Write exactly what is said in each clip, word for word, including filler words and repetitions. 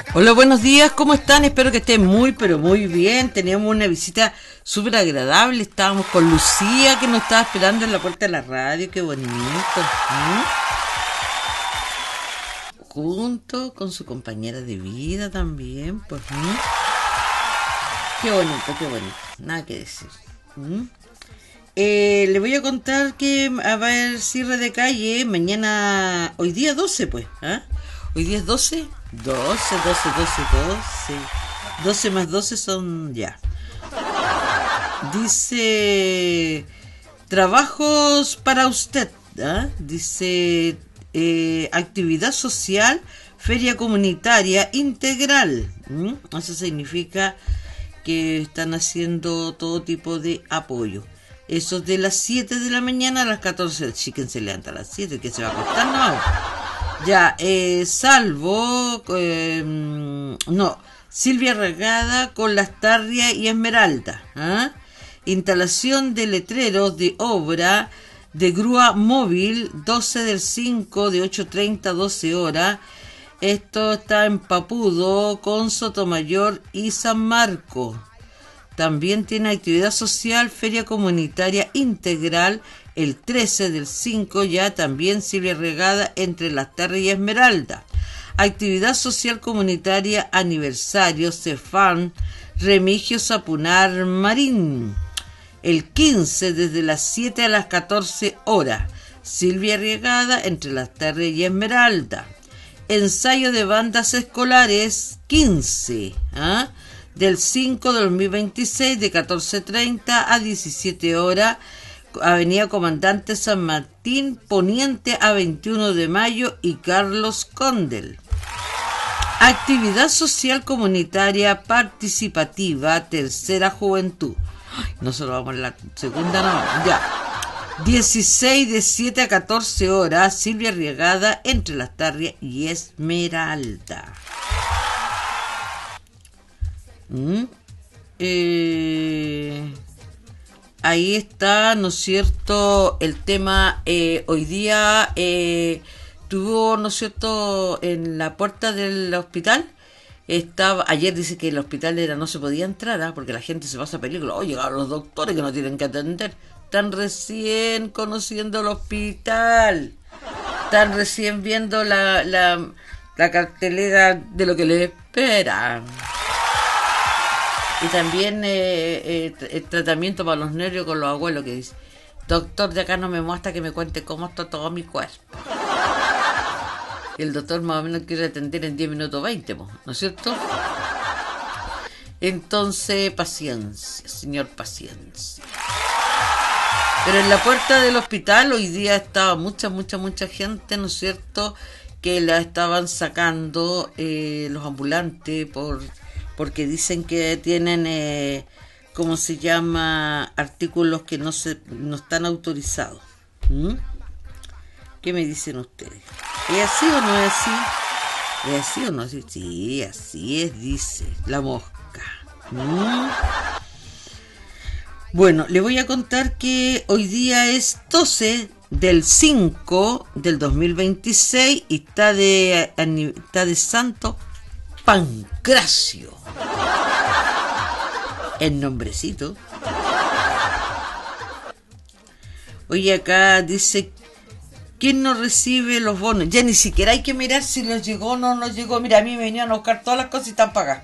Hola, buenos días, ¿cómo están? Espero que estén muy, pero muy bien. Teníamos una visita súper agradable. Estábamos con Lucía, que nos estaba esperando en la puerta de la radio. Qué bonito. ¿Mm? Junto con su compañera de vida también. Pues, ¿mm? Qué bonito, qué bonito. Nada que decir. ¿Mm? Eh, le voy a contar que va a haber cierre de calle mañana, hoy día doce, pues. ¿Ah? Hoy día es doce. doce, doce, doce, doce. doce más doce son ya. Dice, trabajos para usted. ¿Ah? Dice, eh, actividad social, feria comunitaria integral. ¿Mm? Eso significa que están haciendo todo tipo de apoyo. Eso de las siete de la mañana a las catorce. Sí, que se levanta a las siete, que se va a acostar, no. Ya, eh, salvo, eh, no, Silvia Regada con Lastarria y Esmeralda. ¿Ah? Instalación de letreros de obra de grúa móvil, doce del cinco, de ocho treinta a doce horas. Esto está en Papudo, con Sotomayor y San Marcos. También tiene actividad social, feria comunitaria integral, el trece del cinco, ya también Silvia Regada entre Lastarria y Esmeralda. Actividad social comunitaria, aniversario, Cefán, Remigio Sapunar Marín. El quince, desde las siete a las catorce horas, Silvia Regada entre Lastarria y Esmeralda. Ensayo de bandas escolares, quince, ¿ah? del cinco de dos mil veintiséis, de catorce treinta a diecisiete horas, Avenida Comandante San Martín, Poniente a veintiuno de mayo y Carlos Condel. Actividad social comunitaria participativa, tercera juventud. Ay, no solo vamos a la segunda, no, ya. dieciséis, de siete a catorce horas, Silvia Regada entre Lastarria y Esmeralda. ¿Mm? Eh, ahí está, ¿no es cierto? El tema eh, hoy día eh, tuvo, ¿no es cierto? En la puerta del hospital estaba, ayer dice que el hospital era no se podía entrar, ¿eh? Porque la gente se pasa película. Oh, llegaron los doctores que no tienen que atender. Están recién conociendo el hospital. Están recién viendo la, la, la cartelera de lo que les espera. Y también eh, eh, el tratamiento para los nervios con los abuelos, que dice, doctor, de acá no me muestra que me cuente cómo está todo mi cuerpo. Y el doctor más o menos quiere atender en diez minutos veinte, ¿no es cierto? Entonces, paciencia, señor, paciencia. Pero en la puerta del hospital hoy día estaba mucha, mucha, mucha gente, ¿no es cierto?, que la estaban sacando eh, los ambulantes por... porque dicen que tienen, eh, ¿cómo se llama?, artículos que no se no están autorizados. ¿Mm? ¿Qué me dicen ustedes? ¿Es así o no es así? ¿Es así o no es así? Sí, así es, dice la mosca. ¿Mm? Bueno, le voy a contar que hoy día es doce del cinco del dos mil veintiséis y está de, está de santo Pancracio. El nombrecito. Oye, acá dice, ¿quién no recibe los bonos? Ya ni siquiera hay que mirar si les llegó o no nos llegó. Mira, a mí me venían a buscar todas las cosas y están pagadas.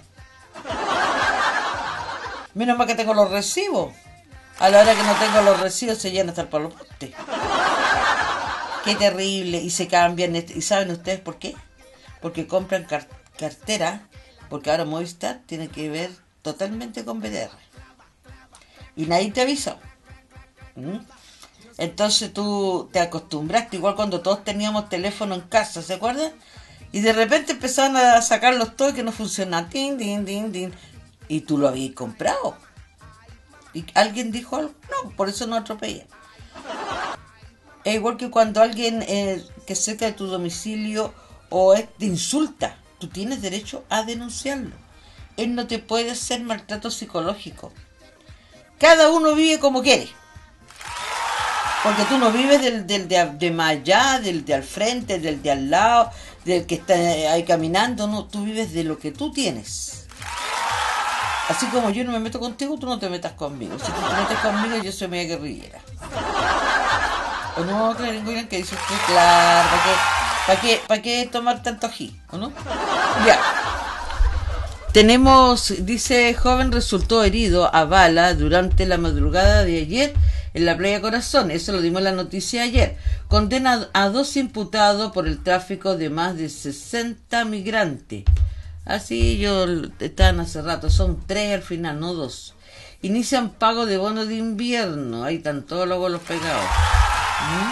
Menos mal que tengo los recibos. A la hora que no tengo los recibos se llena hasta el palo poste. Qué terrible. Y se cambian. ¿Y saben ustedes por qué? Porque compran cartas. Cartera, porque ahora Movistar tiene que ver totalmente con B D R y nadie te avisó. ¿Mm? Entonces tú te acostumbraste, igual cuando todos teníamos teléfono en casa, ¿se acuerdan? Y de repente empezaron a sacarlos todos que no funcionaban, din, din, din, din, y tú lo habías comprado y alguien dijo algo, no, por eso no atropellan. Es igual que cuando alguien eh, que cerca de tu domicilio o es, te insulta, tú tienes derecho a denunciarlo. Él no te puede hacer maltrato psicológico. Cada uno vive como quiere. Porque tú no vives del, del de, de más allá, del de al frente, del de al lado, del que está ahí caminando, no, tú vives de lo que tú tienes. Así como yo no me meto contigo, tú no te metas conmigo. Si tú te metes conmigo, yo soy media guerrillera. ¿O no, Clarín? ¿Qué dice usted? Claro, ¿para qué, para qué, para qué tomar tanto ají? ¿O no? Ya. Tenemos, dice, joven resultó herido a bala durante la madrugada de ayer en la playa Corazón. Eso lo dimos la noticia ayer. Condena a dos imputados por el tráfico de más de sesenta migrantes. Así yo estaban hace rato, son tres al final, no dos. Inician pago de bono de invierno. Ahí están todos los bolos pegados. ¿Mm?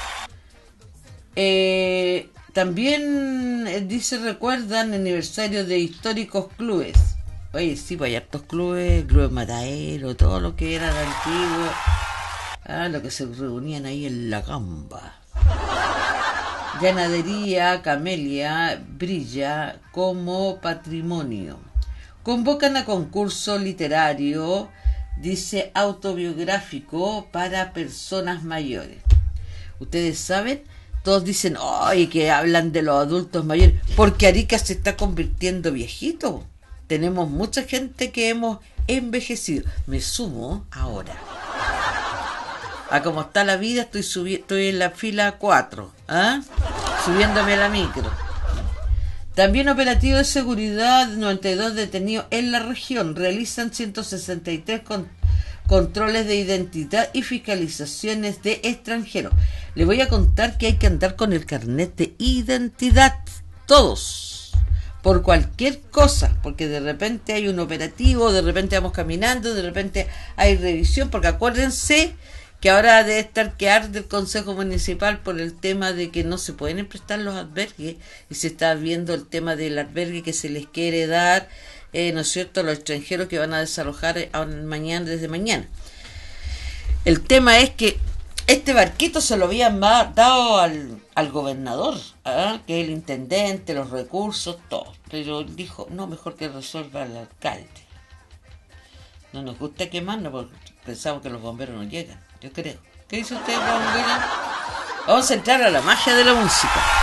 Eh, también eh, dice, recuerdan el aniversario de históricos clubes. Oye, sí, pues hay hartos clubes, clubes Matadero, todo lo que era de antiguo. Ah, lo que se reunían ahí en la Gamba. Ganadería Camelia brilla como patrimonio. Convocan a concurso literario, dice, autobiográfico para personas mayores. Ustedes saben, todos dicen, oye, que hablan de los adultos mayores, porque Arica se está convirtiendo viejito. Tenemos mucha gente que hemos envejecido. Me sumo ahora. A como está la vida, estoy subi- estoy en la fila cuatro, ¿ah? Subiéndome a la micro. También operativo de seguridad, noventa y dos detenidos en la región. Realizan ciento sesenta y tres con, controles de identidad y fiscalizaciones de extranjeros. Les voy a contar que hay que andar con el carnet de identidad, todos, por cualquier cosa, porque de repente hay un operativo, de repente vamos caminando, de repente hay revisión, porque acuérdense que ahora debe estar que arde el Consejo Municipal por el tema de que no se pueden prestar los albergues, y se está viendo el tema del albergue que se les quiere dar, eh, ¿no es cierto?, a los extranjeros que van a desalojar a mañana, desde mañana. El tema es que este barquito se lo habían dado al, al gobernador, ¿eh? Que es el intendente, los recursos, todo. Pero dijo, no, mejor que resuelva el alcalde. No nos gusta quemarnos porque pensamos que los bomberos no llegan. Yo creo. ¿Qué dice usted, Juan William? Vamos a entrar a la magia de la música.